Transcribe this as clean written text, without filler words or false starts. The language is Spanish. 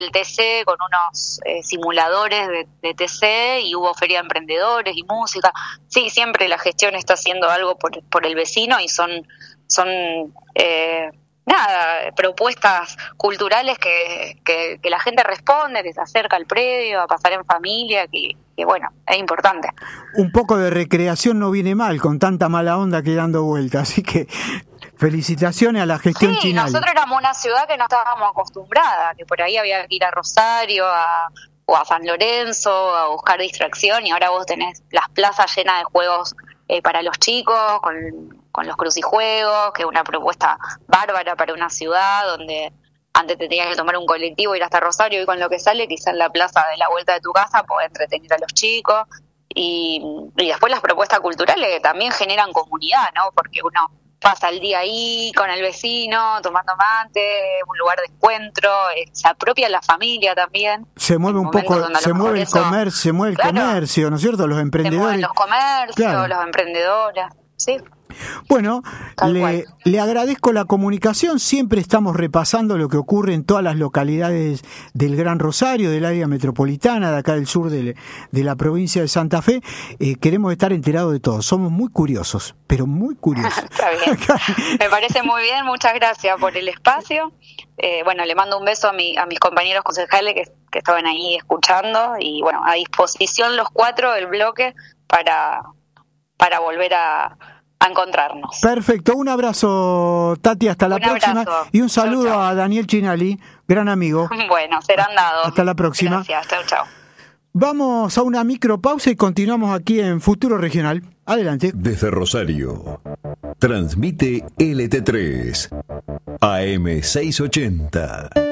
TC con unos simuladores de TC, y hubo feria de emprendedores y música. Sí, siempre la gestión está haciendo algo por el vecino, y son propuestas culturales que la gente responde, que se acerca al predio a pasar en familia, que bueno, es importante. Un poco de recreación no viene mal con tanta mala onda que dando vueltas, así que felicitaciones a la gestión Chinali. Sí, nosotros éramos una ciudad que no estábamos acostumbrada, que por ahí había que ir a Rosario o a San Lorenzo a buscar distracción, y ahora vos tenés las plazas llenas de juegos para los chicos, con los crucijuegos, que es una propuesta bárbara para una ciudad donde antes te tenías que tomar un colectivo, ir hasta Rosario, y con lo que sale, quizás en la plaza de la vuelta de tu casa podés entretener a los chicos. Y después las propuestas culturales que también generan comunidad, ¿no? Porque uno pasa el día ahí con el vecino, tomando mate, un lugar de encuentro, se apropia la familia también. Se mueve un poco, se mueve el comercio, ¿no es cierto? Los emprendedores. Se mueven los comercios, los emprendedores, sí. Bueno, le agradezco la comunicación. Siempre estamos repasando lo que ocurre en todas las localidades del Gran Rosario, del área metropolitana, de acá del sur de la provincia de Santa Fe. Queremos estar enterados de todo. Somos muy curiosos, pero muy curiosos. Está bien. Me parece muy bien. Muchas gracias por el espacio. Bueno, le mando un beso a mis compañeros concejales que estaban ahí escuchando. Y bueno, a disposición los 4 del bloque para volver a encontrarnos. Perfecto, un abrazo, Tati, hasta la próxima. Abrazo. Y un saludo a Daniel Chinali, gran amigo. Bueno, serán dados. Hasta la próxima. Gracias, chau. Vamos a una micropausa y continuamos aquí en Futuro Regional. Adelante. Desde Rosario, transmite LT3, AM 680.